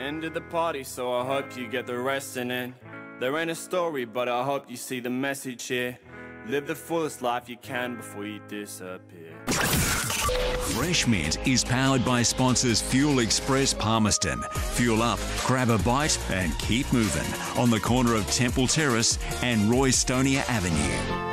End of the party, so I hope you get the resting in. There ain't a story, but I hope you see the message here. Live the fullest life you can before you disappear. Fresh Mint is powered by sponsors Fuel Express Palmerston. Fuel up, grab a bite and keep moving on the corner of Temple Terrace and Roy Stonier Avenue.